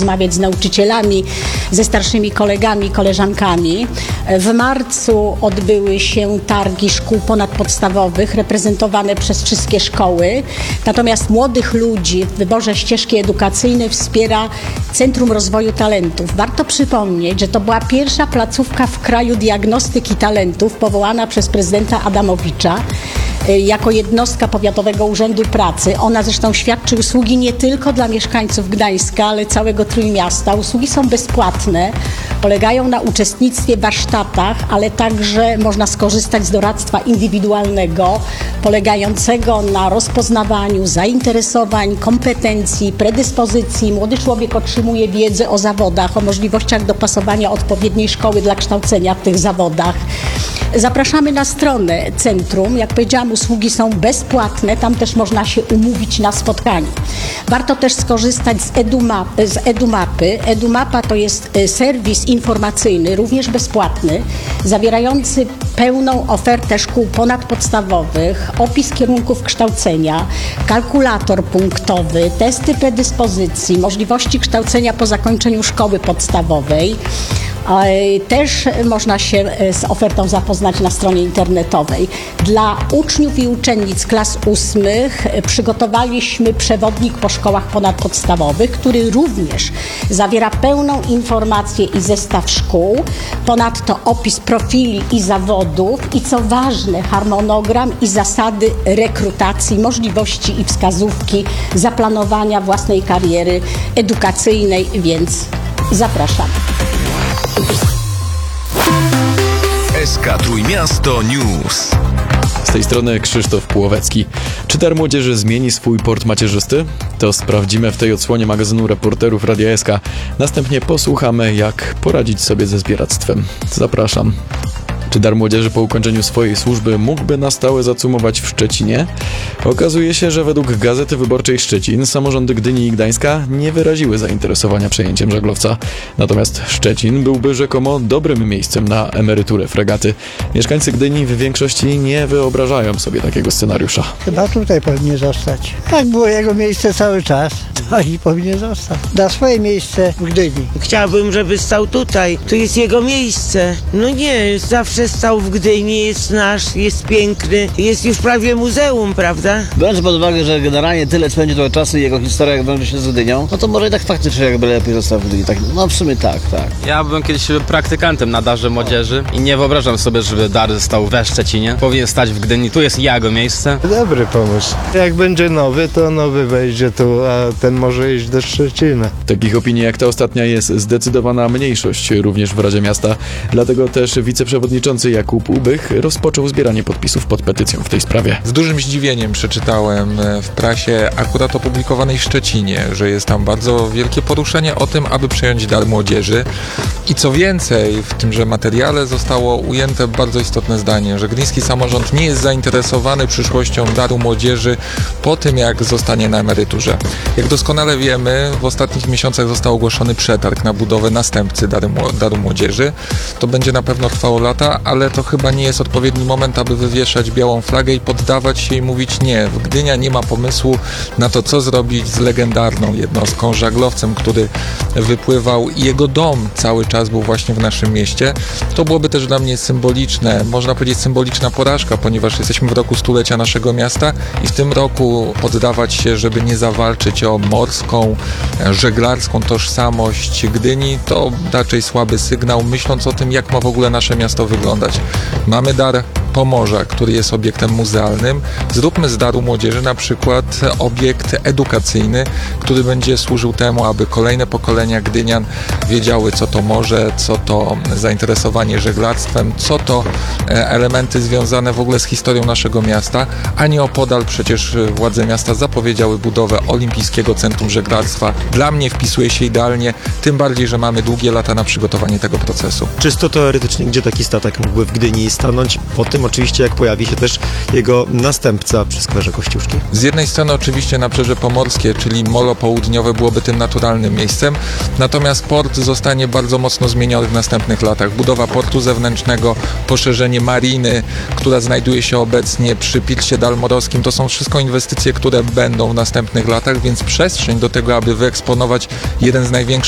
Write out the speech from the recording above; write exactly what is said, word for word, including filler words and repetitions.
porozmawiać z nauczycielami, ze starszymi kolegami, koleżankami. W marcu odbyły się targi szkół ponadpodstawowych reprezentowane przez wszystkie szkoły. Natomiast młodych ludzi w wyborze ścieżki edukacyjnej wspiera Centrum Rozwoju Talentów. Warto przypomnieć, że to była pierwsza placówka w kraju diagnostyki talentów powołana przez prezydenta Adamowicza jako jednostka Powiatowego Urzędu Pracy. Ona zresztą świadczy usługi nie tylko dla mieszkańców Gdańska, ale całego Trójmiasta. Usługi są bezpłatne, polegają na uczestnictwie w warsztatach, ale także można skorzystać z doradztwa indywidualnego, polegającego na rozpoznawaniu zainteresowań, kompetencji, predyspozycji. Młody człowiek otrzymuje wiedzę o zawodach, o możliwościach dopasowania odpowiedniej szkoły dla kształcenia w tych zawodach. Zapraszamy na stronę centrum. Jak powiedziałam, usługi są bezpłatne. Tam też można się umówić na spotkanie. Warto też skorzystać z Edumapy. Z Edumapy. Edumapa to jest serwis informacyjny, również bezpłatny, zawierający pełną ofertę szkół ponadpodstawowych, opis kierunków kształcenia, kalkulator punktowy, testy predyspozycji, możliwości kształcenia po zakończeniu szkoły podstawowej. Też można się z ofertą zapoznać na stronie internetowej. Dla uczniów i uczennic klas ósmych przygotowaliśmy przewodnik po szkołach ponadpodstawowych, który również zawiera pełną informację i zestaw szkół, ponadto opis profili i zawodów i co ważne harmonogram i zasady rekrutacji, możliwości i wskazówki zaplanowania własnej kariery edukacyjnej, więc zapraszamy. S K Trójmiasto News. Z tej strony Krzysztof Pułowecki. Czy Dar Młodzieży zmieni swój port macierzysty? To sprawdzimy w tej odsłonie magazynu Reporterów Radia S K. Następnie posłuchamy, jak poradzić sobie ze zbieractwem. Zapraszam. Czy Dar Młodzieży po ukończeniu swojej służby mógłby na stałe zacumować w Szczecinie? Okazuje się, że według Gazety Wyborczej Szczecin samorządy Gdyni i Gdańska nie wyraziły zainteresowania przejęciem żaglowca. Natomiast Szczecin byłby rzekomo dobrym miejscem na emeryturę fregaty. Mieszkańcy Gdyni w większości nie wyobrażają sobie takiego scenariusza. Chyba tutaj powinien zostać. Tak było jego miejsce cały czas, to i powinien zostać. Da swoje miejsce w Gdyni. Chciałbym, żeby stał tutaj. Tu jest jego miejsce. No nie, zawsze stał w Gdyni, jest nasz, jest piękny, jest już prawie muzeum, prawda? Biorąc pod uwagę, że generalnie tyle spędził tego czasu i jego historia jak wiąże się z Gdynią, no to może i tak faktycznie jakby lepiej został w Gdyni. Tak, no w sumie tak, tak. Ja byłem kiedyś praktykantem na Darze Młodzieży i nie wyobrażam sobie, żeby Dar stał we Szczecinie. Powinien stać w Gdyni, tu jest jego miejsce. Dobry pomysł. Jak będzie nowy, to nowy wejdzie tu, a ten może iść do Szczecina. Takich opinii jak ta ostatnia jest zdecydowana mniejszość również w Radzie Miasta. Dlatego też wiceprzewodniczący Jakub Ubych rozpoczął zbieranie podpisów pod petycją w tej sprawie. Z dużym zdziwieniem przeczytałem w prasie akurat opublikowanej w Szczecinie, że jest tam bardzo wielkie poruszenie o tym, aby przejąć Dar Młodzieży. I co więcej, w tymże materiale zostało ujęte bardzo istotne zdanie, że gdyński samorząd nie jest zainteresowany przyszłością Daru Młodzieży po tym, jak zostanie na emeryturze. Jak doskonale wiemy, w ostatnich miesiącach został ogłoszony przetarg na budowę następcy Daru, Daru Młodzieży. To będzie na pewno trwało lata, ale to chyba nie jest odpowiedni moment, aby wywieszać białą flagę i poddawać się i mówić nie. W Gdynia nie ma pomysłu na to, co zrobić z legendarną jednostką, żaglowcem, który wypływał i jego dom cały czas był właśnie w naszym mieście. To byłoby też dla mnie symboliczne, można powiedzieć symboliczna porażka, ponieważ jesteśmy w roku stulecia naszego miasta i w tym roku poddawać się, żeby nie zawalczyć o morską, żeglarską tożsamość Gdyni, to raczej słaby sygnał, myśląc o tym, jak ma w ogóle nasze miasto wyglądać. Mamy Dar Pomorza, który jest obiektem muzealnym. Zróbmy z Daru Młodzieży na przykład obiekt edukacyjny, który będzie służył temu, aby kolejne pokolenia gdynian wiedziały, co to morze, co to zainteresowanie żeglarstwem, co to elementy związane w ogóle z historią naszego miasta, a nie opodal przecież władze miasta zapowiedziały budowę Olimpijskiego Centrum Żeglarstwa. Dla mnie wpisuje się idealnie, tym bardziej, że mamy długie lata na przygotowanie tego procesu. Czysto teoretycznie, gdzie taki statek mógłby w Gdyni stanąć? Po tym oczywiście, jak pojawi się też jego następca przy skwerze Kościuszki. Z jednej strony oczywiście Nabrzeże Pomorskie, czyli Molo Południowe byłoby tym naturalnym miejscem, natomiast port zostanie bardzo mocno zmieniony w następnych latach. Budowa portu zewnętrznego, poszerzenie mariny, która znajduje się obecnie przy Pirsie Dalmorowskim, to są wszystko inwestycje, które będą w następnych latach, więc przestrzeń do tego, aby wyeksponować jeden z największych